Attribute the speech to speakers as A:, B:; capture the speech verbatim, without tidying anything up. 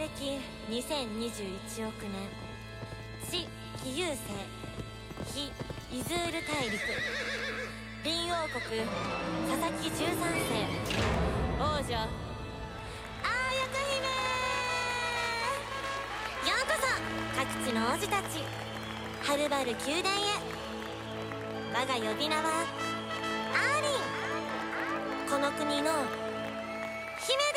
A: 暦にせんにじゅういちおくねん、地紀遊星、非イズール大陸、林王国佐々木じゅうさんせい、王女あーやか姫。ようこそ各地の王子たち、はるばる宮殿へ。我が呼び名はアーリン、この国の姫です。